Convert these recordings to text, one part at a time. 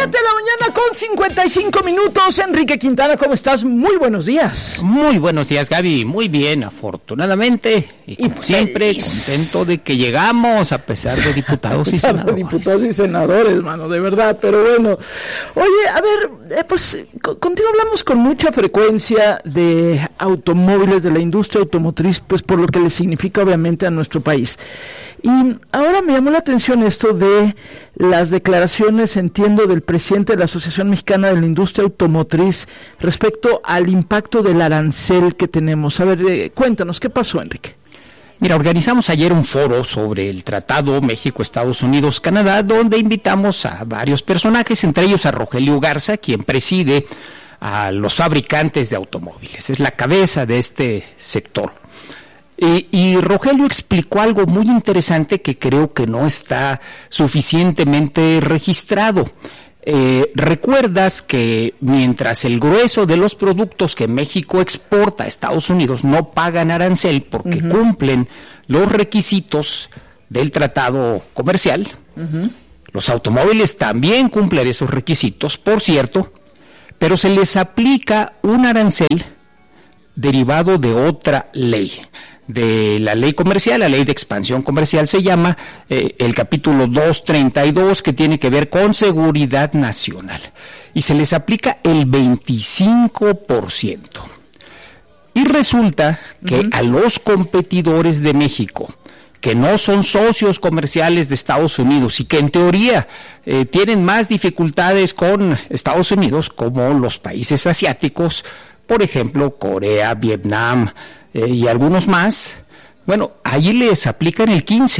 7 de la mañana con 55 minutos. Enrique Quintana, ¿cómo estás? Muy buenos días. Muy buenos días, Gaby. Muy bien, afortunadamente. Y como siempre, contento de que llegamos, a pesar de diputados y senadores. Diputados y senadores, mano, de verdad. Pero bueno, oye, a ver, pues contigo hablamos con mucha frecuencia de automóviles, de la industria automotriz, pues por lo que le significa obviamente a nuestro país. Y ahora me llamó la atención esto de las declaraciones, entiendo, del presidente de la Asociación Mexicana de la Industria Automotriz respecto al impacto del arancel que tenemos. A ver, cuéntanos, ¿qué pasó, Enrique? Mira, organizamos ayer un foro sobre el Tratado México, Estados Unidos, Canadá, donde invitamos a varios personajes, entre ellos a Rogelio Garza, quien preside a los fabricantes de automóviles. Es la cabeza de este sector. Y Rogelio explicó algo muy interesante que creo que no está suficientemente registrado. Recuerdas que mientras el grueso de los productos que México exporta a Estados Unidos no pagan arancel porque cumplen los requisitos del tratado comercial, los automóviles también cumplen esos requisitos, por cierto, pero se les aplica un arancel derivado de otra ley. De la ley comercial, la ley de expansión comercial se llama, el capítulo 232, que tiene que ver con seguridad nacional, y se les aplica el 25%. Y resulta que a los competidores de México, que no son socios comerciales de Estados Unidos y que en teoría tienen más dificultades con Estados Unidos, como los países asiáticos, por ejemplo, Corea, Vietnam, y algunos más, bueno, allí les aplican el 15%.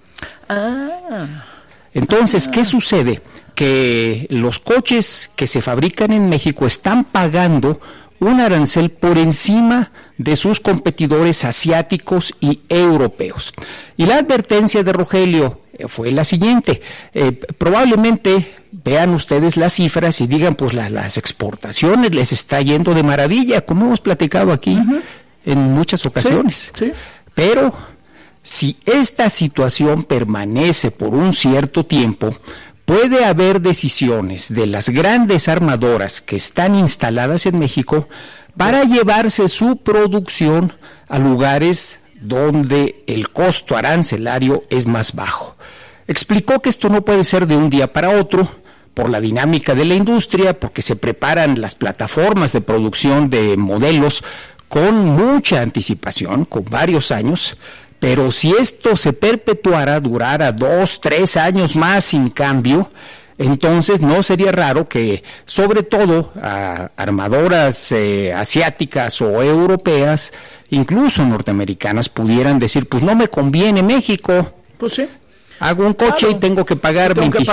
Entonces, ¿qué sucede? Que los coches que se fabrican en México están pagando un arancel por encima de sus competidores asiáticos y europeos. Y la advertencia de Rogelio fue la siguiente: probablemente vean ustedes las cifras y digan, pues las exportaciones les está yendo de maravilla, como hemos platicado aquí en muchas ocasiones. Sí. Pero si esta situación permanece por un cierto tiempo, puede haber decisiones de las grandes armadoras que están instaladas en México para llevarse su producción a lugares donde el costo arancelario es más bajo. Explicó que esto no puede ser de un día para otro, por la dinámica de la industria, porque se preparan las plataformas de producción de modelos con mucha anticipación, con varios años, pero si esto se perpetuara, durara 2, 3 años más sin cambio, entonces no sería raro que, sobre todo, armadoras asiáticas o europeas, incluso norteamericanas, pudieran decir, pues no me conviene México. Pues sí. Hago un coche y tengo que pagar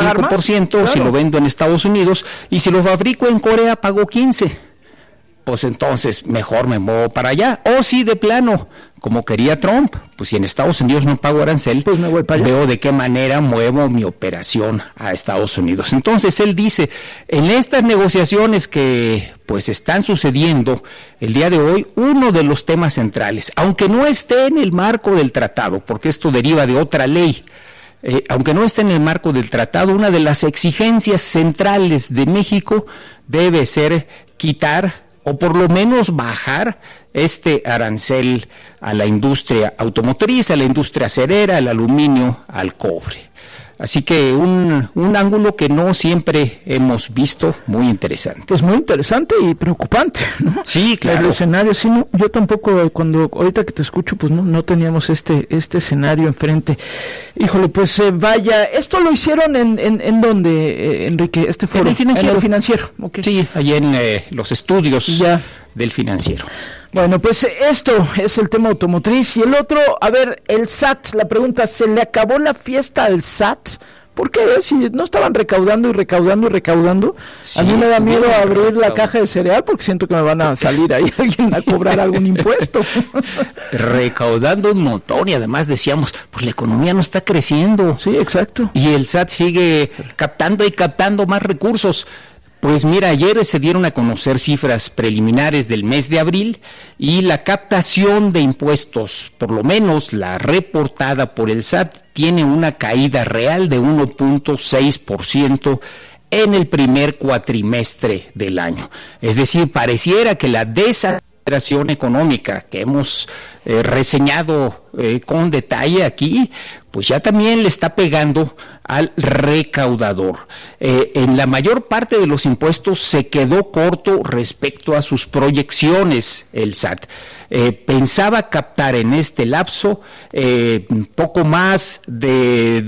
25% si lo vendo en Estados Unidos, y si lo fabrico en Corea pago 15%. Pues entonces mejor me muevo para allá. O si de plano, como quería Trump, pues si en Estados Unidos no pago arancel, pues me voy para allá. Veo de qué manera muevo mi operación a Estados Unidos. Entonces él dice, en estas negociaciones que pues están sucediendo el día de hoy, uno de los temas centrales, aunque no esté en el marco del tratado, porque esto deriva de otra ley, aunque no esté en el marco del tratado, una de las exigencias centrales de México debe ser quitar o por lo menos bajar este arancel a la industria automotriz, a la industria acerera, al aluminio, al cobre. Así que un ángulo que no siempre hemos visto, muy interesante. Pues muy interesante y preocupante, ¿no? Sí, claro. El escenario, sí, no, yo tampoco, ahorita que te escucho, pues no teníamos este escenario enfrente. Híjole, pues vaya, esto lo hicieron en ¿dónde, Enrique? Este foro. En el Financiero. Okay. Sí, allí en los estudios del Financiero. Bueno, pues esto es el tema automotriz. Y el otro, a ver, el SAT, la pregunta, ¿se le acabó la fiesta al SAT? ¿Por qué? Si no estaban recaudando y recaudando y recaudando, sí, a mí me da miedo abrir la caja de cereal porque siento que me van a salir ahí alguien a cobrar algún impuesto. Recaudando un montón y además decíamos, pues la economía no está creciendo. Sí, exacto. Y el SAT sigue captando y captando más recursos. Pues mira, ayer se dieron a conocer cifras preliminares del mes de abril y la captación de impuestos, por lo menos la reportada por el SAT, tiene una caída real de 1.6% en el primer cuatrimestre del año. Es decir, pareciera que la desaceleración económica que hemos reseñado con detalle aquí, pues ya también le está pegando al recaudador. En la mayor parte de los impuestos se quedó corto respecto a sus proyecciones el SAT. Pensaba captar en este lapso poco más de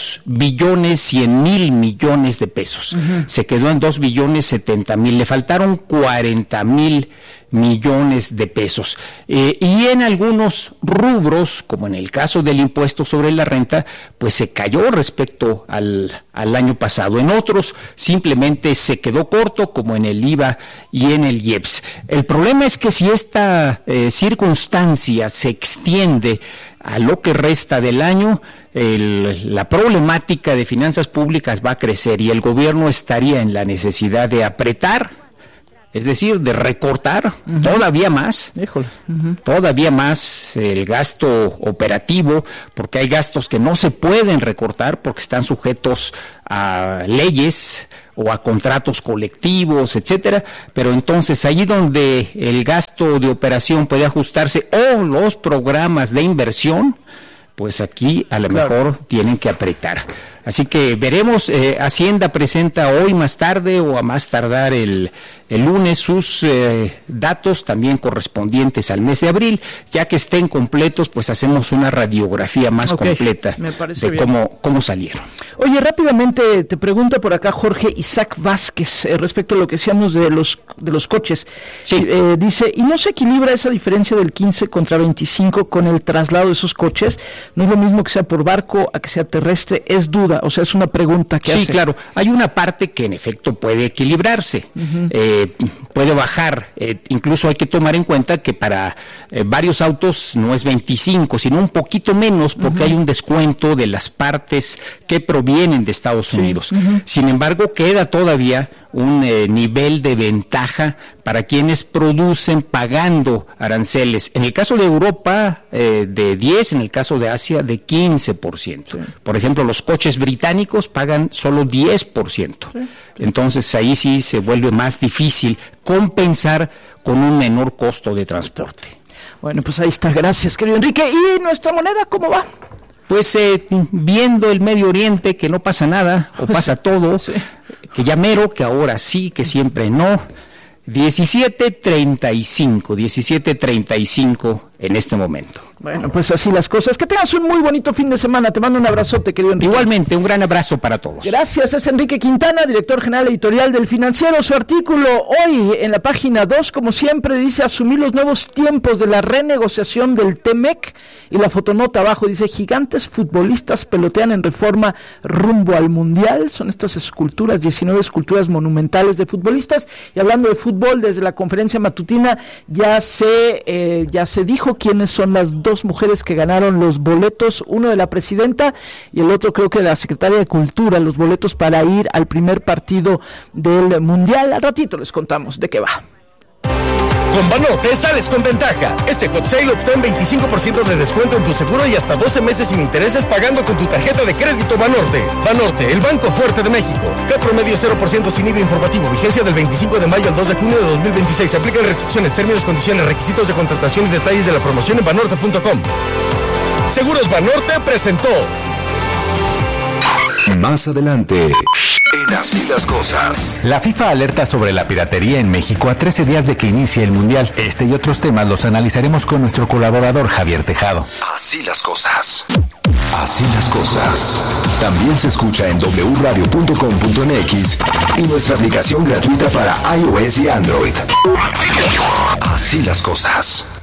2.100.000 millones de pesos. Uh-huh. Se quedó en 2.070.000, le faltaron 40.000 millones de pesos. Y en algunos rubros, como en el caso del impuesto sobre la renta, pues se cayó respecto al año pasado. En otros simplemente se quedó corto, como en el IVA y en el IEPS. El problema es que si esta circunstancia se extiende a lo que resta del año, la problemática de finanzas públicas va a crecer y el gobierno estaría en la necesidad de apretar, es decir, de recortar uh-huh. todavía más, uh-huh. todavía más el gasto operativo, porque hay gastos que no se pueden recortar porque están sujetos a leyes o a contratos colectivos, etcétera, pero entonces allí donde el gasto de operación puede ajustarse o los programas de inversión, pues aquí a lo mejor tienen que apretar. Así que veremos, Hacienda presenta hoy más tarde o a más tardar el lunes sus datos también correspondientes al mes de abril. Ya que estén completos, pues hacemos una radiografía más completa de cómo salieron. Oye, rápidamente te pregunta por acá Jorge Isaac Vázquez respecto a lo que decíamos de los coches. Sí. Dice, ¿y no se equilibra esa diferencia del 15 contra 25 con el traslado de esos coches? No es lo mismo que sea por barco a que sea terrestre, es duda. O sea, es una pregunta que hace. Sí, claro. Hay una parte que en efecto puede equilibrarse, uh-huh. Puede bajar. Incluso hay que tomar en cuenta que para varios autos no es 25, sino un poquito menos, porque uh-huh. hay un descuento de las partes que provienen de Estados Unidos. Uh-huh. Sin embargo, queda todavía un nivel de ventaja para quienes producen pagando aranceles. En el caso de Europa, de 10%, en el caso de Asia, de 15%. Sí. Por ejemplo, los coches británicos pagan solo 10%. Sí. Entonces, ahí sí se vuelve más difícil compensar con un menor costo de transporte. Bueno, pues ahí está. Gracias, querido Enrique. ¿Y nuestra moneda cómo va? Pues viendo el Medio Oriente, que no pasa nada, o pasa todo, sí. Que ya mero, que ahora sí, que siempre no. 17.35 en este momento. Bueno, pues así las cosas. Que tengas un muy bonito fin de semana. Te mando un abrazote, querido Enrique. Igualmente, un gran abrazo para todos. Gracias, es Enrique Quintana, director general editorial del Financiero. Su artículo hoy en la página 2, como siempre, dice asumir los nuevos tiempos de la renegociación del TEMEC, y la fotonota abajo dice gigantes futbolistas pelotean en Reforma rumbo al Mundial. Son estas esculturas, 19 esculturas monumentales de futbolistas. Y hablando de fútbol, desde la conferencia matutina ya se dijo quiénes son las dos mujeres que ganaron los boletos, uno de la presidenta y el otro creo que de la secretaria de Cultura, los boletos para ir al primer partido del Mundial. Al ratito les contamos de qué va. Con Banorte sales con ventaja. Este hot sale obtén 25% de descuento en tu seguro y hasta 12 meses sin intereses pagando con tu tarjeta de crédito Banorte. Banorte, el banco fuerte de México. CAT promedio 0% sin IVA informativo. Vigencia del 25 de mayo al 2 de junio de 2026. Se aplican restricciones, términos, condiciones, requisitos de contratación y detalles de la promoción en banorte.com. Seguros Banorte presentó. Más adelante, en Así las Cosas. La FIFA alerta sobre la piratería en México a 13 días de que inicie el Mundial. Este y otros temas los analizaremos con nuestro colaborador Javier Tejado. Así las Cosas. Así las Cosas. También se escucha en wradio.com.mx y nuestra aplicación gratuita para iOS y Android. Así las Cosas.